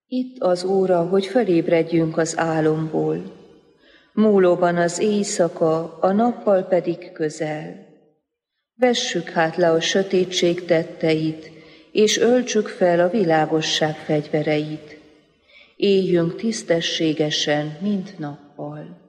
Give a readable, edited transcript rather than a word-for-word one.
Itt az óra, hogy felébredjünk az álomból. Múlóban az éjszaka, a nappal pedig közel. Vessük hát le a sötétség tetteit, és öltsük fel a világosság fegyvereit. Éljünk tisztességesen, mint nappal.